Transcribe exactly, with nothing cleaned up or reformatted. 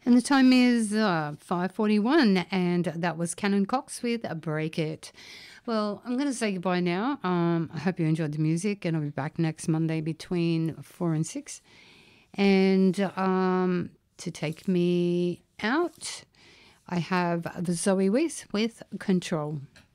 And the time is uh, five forty-one, and that was Canon Cox with Break It. Well, I'm going to say goodbye now. Um, I hope you enjoyed the music, and I'll be back next Monday between four and six. And um, to take me out, I have the Zoe Wiss with Control.